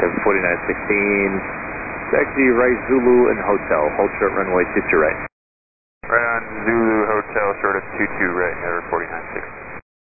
4916, taxi right Zulu and Hotel, hold short runway 22 right. Right on Zulu Hotel, short of 22 right, have